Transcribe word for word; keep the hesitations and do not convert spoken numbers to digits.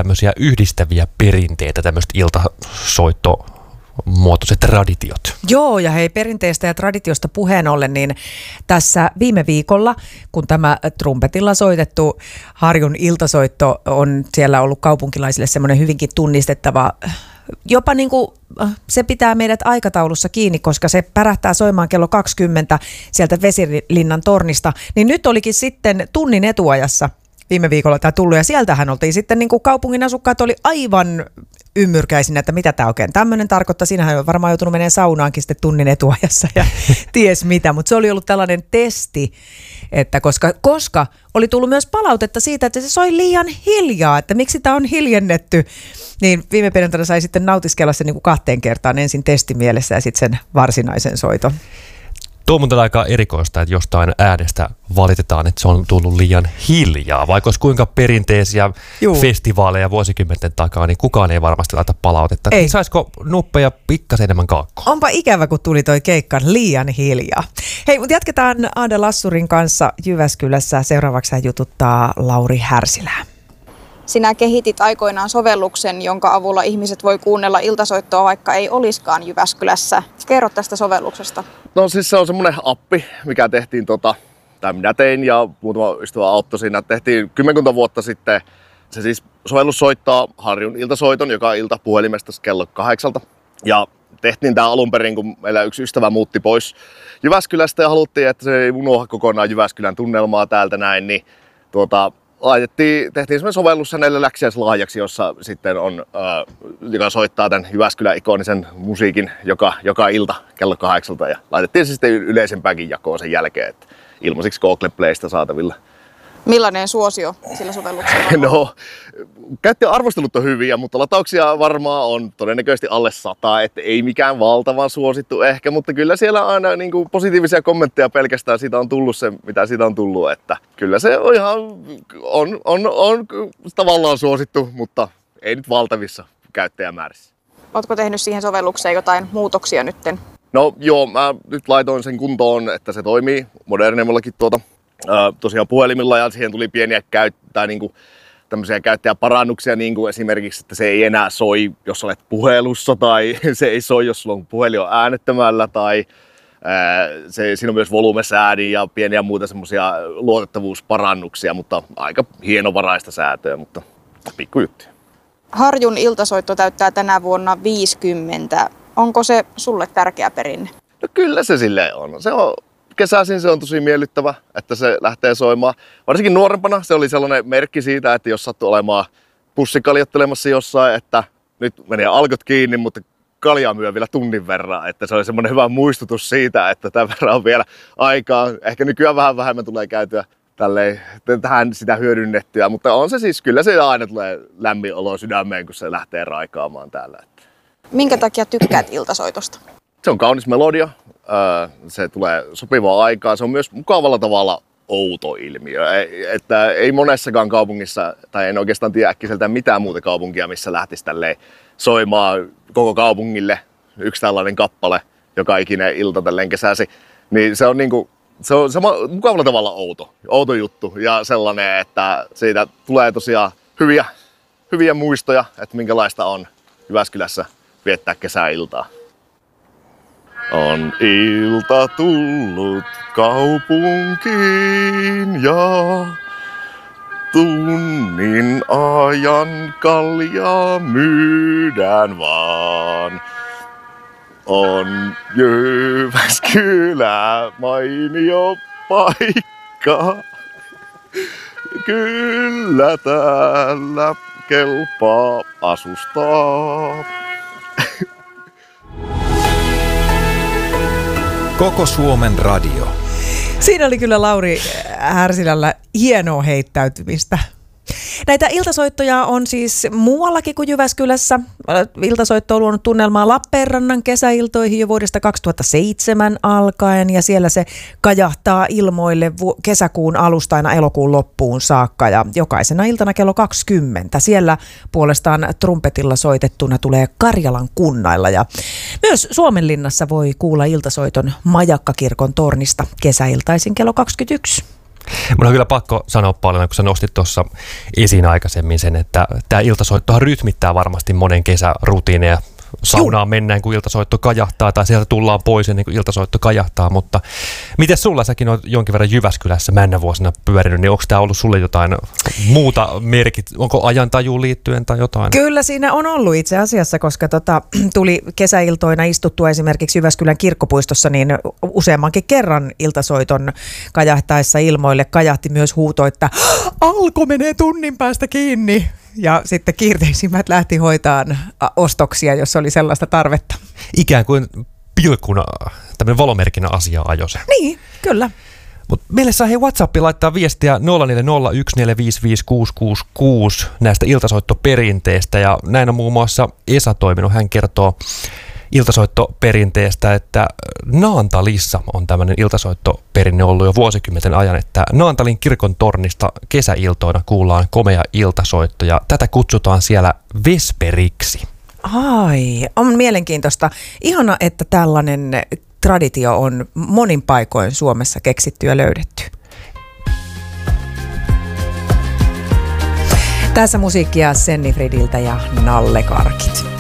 tämmöisiä yhdistäviä perinteitä, tämmöiset iltasoittomuotoiset traditiot. Joo, ja hei, perinteistä ja traditiosta puheen ollen, niin tässä viime viikolla, kun tämä trumpetilla soitettu Harjun iltasoitto on siellä ollut kaupunkilaisille semmoinen hyvinkin tunnistettava, jopa niin kuin se pitää meidät aikataulussa kiinni, koska se pärähtää soimaan kello kaksikymmentä sieltä Vesilinnan tornista, niin nyt olikin sitten tunnin etuajassa viime viikolla tämä tullut, ja sieltähän oltiin sitten niin kuin kaupungin asukkaat oli aivan ymmyrkäisinä, että mitä tämä oikein tämmöinen tarkoittaa. Siinähän on varmaan joutunut menemään saunaankin sitten tunnin etuajassa ja ties mitä, mutta se oli ollut tällainen testi, että koska, koska oli tullut myös palautetta siitä, että se soi liian hiljaa, että miksi tämä on hiljennetty, niin viime perjantaina sai sitten nautiskella sen niin kuin kahteen kertaan, ensin testimielessä ja sitten sen varsinaisen soiton. Tuo on muuten aika erikoista, että jostain äänestä valitetaan, että se on tullut liian hiljaa. Vaikka olisi kuinka perinteisiä Juu. festivaaleja vuosikymmenten takaa, niin kukaan ei varmasti laita palautetta. Ei. Saisiko nuppeja pikkasen enemmän kaakkoa? Onpa ikävä, kun tuli toi keikka liian hiljaa. Hei, mutta jatketaan Aada Lassurin kanssa Jyväskylässä. Seuraavaksi hän jututtaa Lauri Härsilää. Sinä kehitit aikoinaan sovelluksen, jonka avulla ihmiset voi kuunnella iltasoittoa, vaikka ei olisikaan Jyväskylässä. Kerro tästä sovelluksesta. No siis se on semmoinen appi, mikä tehtiin, tota, tai minä tein ja muutama ystävä auttoi siinä. Tehtiin kymmenkunta vuotta sitten. Se siis sovellus soittaa Harjun iltasoiton, joka ilta puhelimesta kello kahdeksalta. Ja tehtiin tämä alun perin, kun meillä yksi ystävä muutti pois Jyväskylästä ja haluttiin, että se ei unohda kokonaan Jyväskylän tunnelmaa täältä näin, niin tuota... Laitettiin, tehtiin semmoinen sovellus hänelle läksiäislahjaksi, jossa sitten on, äh, joka soittaa tämän Jyväskylän ikonisen musiikin joka, joka ilta kello kahdeksalta. Ja laitettiin se sitten yleisempäänkin jakoon sen jälkeen, että ilmaisiksi Google Playsta saatavilla. Millainen suosio sillä sovelluksella on? No, käyttäjän arvostelut on hyviä, mutta latauksia varmaan on todennäköisesti alle sata, että ei mikään valtavan suosittu ehkä, mutta kyllä siellä aina niin kuin positiivisia kommentteja pelkästään siitä on tullut se, mitä siitä on tullut, että kyllä se on ihan, on, on, on tavallaan suosittu, mutta ei nyt valtavissa käyttäjämäärissä. Ootko tehnyt siihen sovellukseen jotain muutoksia nytten? No joo, mä nyt laitoin sen kuntoon, että se toimii modernemmallakin tuota. Äh, tosiaan puhelimilla ja siihen tuli pieniä käyttää niin kuin tämmöisiä käyttäjäparannuksia, niin kuin esimerkiksi, että se ei enää soi, jos olet puhelussa tai se ei soi, jos sulla on puhelin on äänettömällä tai ää, se, siinä on myös volumesääni ja pieniä muita semmoisia luotettavuusparannuksia, mutta aika hienovaraista säätöä, mutta pikkujuttuja. Harjun iltasoitto täyttää tänä vuonna viisikymmentä. Onko se sulle tärkeä perinne? No kyllä se silleen on. Se on kesäisin se on tosi miellyttävä, että se lähtee soimaan. Varsinkin nuorempana se oli sellainen merkki siitä, että jos sattuu olemaan pussikaljottelemassa jossain, että nyt menee alkot kiinni, mutta kaljaa myö vielä tunnin verran. Että se oli semmoinen hyvä muistutus siitä, että tämän verran on vielä aikaa. Ehkä nykyään vähän vähemmän tulee käytyä tälleen, tähän sitä hyödynnettyä, mutta on se siis, kyllä se aina tulee lämmin olo sydämeen, kun se lähtee raikaamaan täällä. Minkä takia tykkäät iltasoitosta? Se on kaunis melodia. Se tulee sopivaa aikaa. Se on myös mukavalla tavalla outo ilmiö. Että ei monessakaan kaupungissa, tai en oikeastaan tiedä äkkiseltään mitään muuta kaupunkia, missä lähtisi tälleen soimaan koko kaupungille yksi tällainen kappale joka ikinen ilta tälleen kesäsi. Niin se on niinku, se on sama, mukavalla tavalla outo, outo juttu ja sellainen, että siitä tulee tosiaan hyviä, hyviä muistoja, että minkälaista on Jyväskylässä viettää kesäiltaa. On ilta tullut kaupunkiin ja tunnin ajan kaljaa myydään vaan. On Jyväskylä mainio paikka, kyllä täällä kelpaa asustaa. Koko Suomen radio. Siinä oli kyllä Lauri Härsilällä hienoa heittäytymistä. Näitä iltasoittoja on siis muuallakin kuin Jyväskylässä. Iltasoitto on luonut tunnelmaa Lappeenrannan kesäiltoihin jo vuodesta kaksituhattaseitsemän alkaen ja siellä se kajahtaa ilmoille kesäkuun alusta aina elokuun loppuun saakka ja jokaisena iltana kello kaksikymmentä. Siellä puolestaan trumpetilla soitettuna tulee Karjalan kunnailla ja myös Suomenlinnassa voi kuulla iltasoiton Majakkakirkon tornista kesäiltaisin kello kaksikymmentäyksi. Mun on kyllä pakko sanoa paljon, kun sä nostit tuossa esiin aikaisemmin sen, että tämä iltasoittohan rytmittää varmasti monen kesärutiineja. Saunaan Juh. mennään, kun iltasoitto kajahtaa, tai sieltä tullaan pois ennen kuin iltasoitto kajahtaa, mutta miten sulla, säkin olet jonkin verran Jyväskylässä männä vuosina pyörinyt, niin onko tämä ollut sulle jotain muuta merkit, onko ajantajuun liittyen tai jotain? Kyllä siinä on ollut itse asiassa, koska tota, tuli kesäiltoina istuttua esimerkiksi Jyväskylän kirkkopuistossa, niin useammankin kerran iltasoiton kajahtaessa ilmoille kajahti myös huuto, että Alko menee tunnin päästä kiinni. Ja sitten kiirteisimmät lähti hoitaan ostoksia, jos oli sellaista tarvetta. Ikään kuin pilkkuna, tämmöinen valomerkinä asia ajoi se. Niin, kyllä. Mutta meille saa hei WhatsAppiin laittaa viestiä nolla neljä nolla yksi neljä viisi viisi kuusi kuusi kuusi näistä iltasoittoperinteistä. Ja näin on muun muassa Esa toiminut. Hän kertoo iltasoittoperinteestä, että Naantalissa on tämmöinen iltasoittoperinne ollut jo vuosikymmenten ajan, että Naantalin kirkon tornista kesäiltoina kuullaan komea iltasoitto ja tätä kutsutaan siellä vesperiksi. Ai, on mielenkiintoista. Ihana, että tällainen traditio on monin paikoin Suomessa keksitty ja löydetty. Tässä musiikkia Senni Fridiltä ja Nalle Karkit.